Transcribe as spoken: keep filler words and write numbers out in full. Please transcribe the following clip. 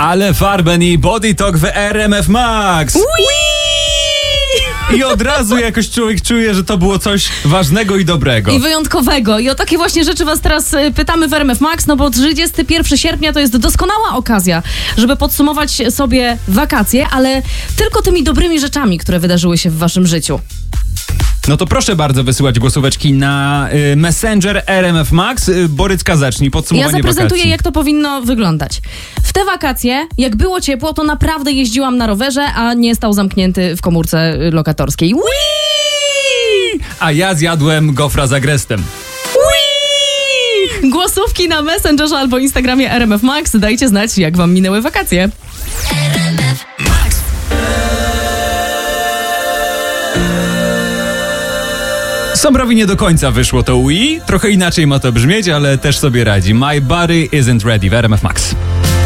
Ale Farben i Body Talk w R M F Max. I od razu jakoś człowiek czuje, że to było coś ważnego i dobrego. I wyjątkowego. I o takie właśnie rzeczy was teraz pytamy w R M F Max, no bo trzydziestego pierwszego sierpnia to jest doskonała okazja, żeby podsumować sobie wakacje, ale tylko tymi dobrymi rzeczami, które wydarzyły się w waszym życiu. No to proszę bardzo wysyłać głosóweczki na y, Messenger R M F Max. Y, Borycka, zacznij podsumowanie Ja zaprezentuję, wakacji. jak to powinno wyglądać. W te wakacje, jak było ciepło, to naprawdę jeździłam na rowerze, a nie stał zamknięty w komórce lokatorskiej. Whee! A ja zjadłem gofra z agrestem. Whee! Głosówki na Messengerze albo Instagramie R M F Max. Dajcie znać, jak wam minęły wakacje. R M F Max. Sombrowi nie do końca wyszło to Wii. Trochę inaczej ma to brzmieć, ale też sobie radzi. My body isn't ready w R M F Max.